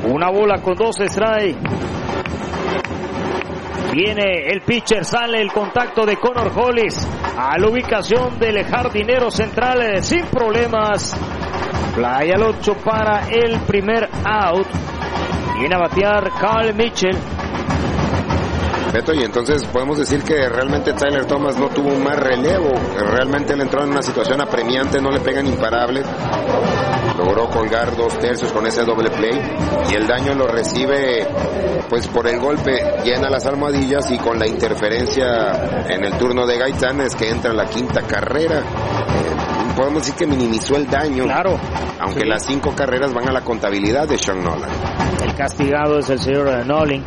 Una bola con 2 strikes. Viene el pitcher, sale el contacto de Connor Hollis a la ubicación del jardinero central sin problemas. Fly al 8 para el primer out. Viene a batear Carl Mitchell. Beto, y entonces podemos decir que realmente Tyler Thomas no tuvo un más relevo. Realmente él entró en una situación apremiante, no le pegan imparables. Logró colgar 2 tercios con ese doble play y el daño lo recibe pues por el golpe, llena las almohadillas y con la interferencia en el turno de Gaitán es que entra la 5ª carrera. Podemos decir que minimizó el daño, claro, aunque sí. Las 5 carreras van a la contabilidad de Sean Nolan. El castigado es el señor Nolan.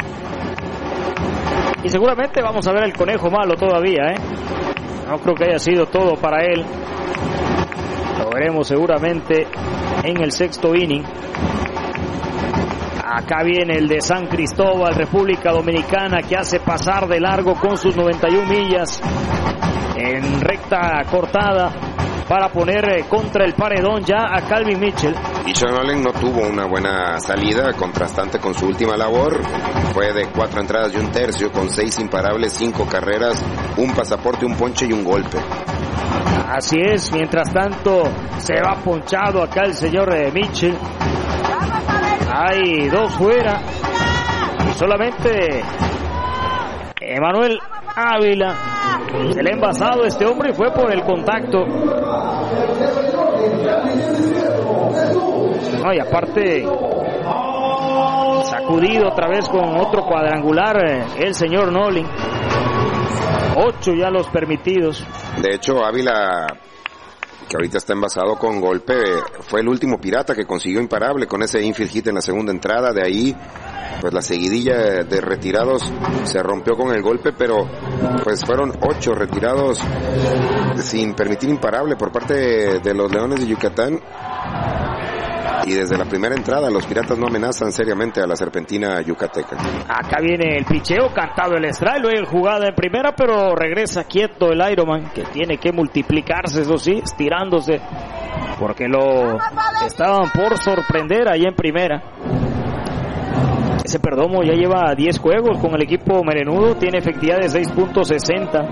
Y seguramente vamos a ver el conejo malo todavía, No creo que haya sido todo para él. Lo veremos seguramente en el 6º inning. Acá viene el de San Cristóbal, República Dominicana, que hace pasar de largo con sus 91 millas en recta cortada para poner contra el paredón ya a Calvin Mitchell. Y Sean Nolan no tuvo una buena salida, contrastante con su última labor. Fue de 4 entradas y 1 tercio, con 6 imparables, 5 carreras, 1 pasaporte, 1 ponche y 1 golpe. Así es, mientras tanto se va ponchado acá el señor Mitchell. Hay 2 fuera y solamente Emanuel Ávila. Se le ha envasado a este hombre y fue por el contacto. No, y aparte sacudido otra vez con otro cuadrangular el señor Nolan. 8 ya los permitidos. De hecho, Ávila, que ahorita está envasado con golpe, fue el último pirata que consiguió imparable con ese infield hit en la segunda entrada. De ahí pues la seguidilla de retirados se rompió con el golpe, pero pues fueron 8 retirados sin permitir imparable por parte de los Leones de Yucatán. Y desde la primera entrada los Piratas no amenazan seriamente a la Serpentina yucateca. Acá viene el picheo, cantado el strike, luego el jugada en primera, pero regresa quieto el Ironman, que tiene que multiplicarse, eso sí, estirándose, porque lo estaban por sorprender ahí en primera. Ese Perdomo ya lleva 10 juegos con el equipo melenudo, tiene efectividad de 6.60.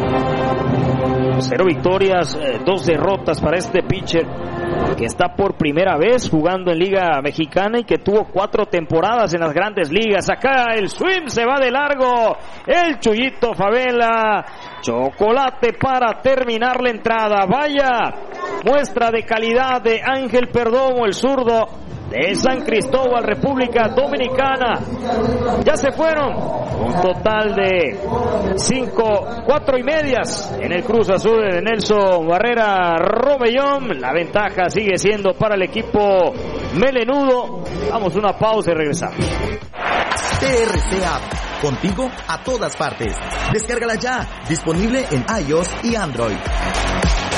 0 victorias, 2 derrotas para este pitcher que está por primera vez jugando en Liga Mexicana y que tuvo 4 temporadas en las Grandes Ligas. Acá el swing se va de largo, el Chuyito Favela, chocolate para terminar la entrada. Vaya muestra de calidad de Ángel Perdomo, el zurdo de San Cristóbal, República Dominicana. Ya se fueron un total de 4 y medias en el Cruz Azul de Nelson Barrera Romellón. La ventaja sigue siendo para el equipo melenudo. Vamos a una pausa y regresamos. TRC App, contigo a todas partes. Descárgala ya, disponible en iOS y Android.